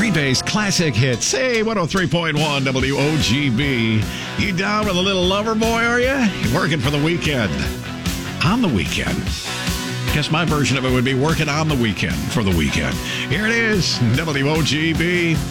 Green Day's classic hits. Hey, 103.1 WOGB. You down with a little lover boy, are you? You're working for the weekend. On the weekend. Guess my version of it would be working on the weekend for the weekend. Here it is, WOGB.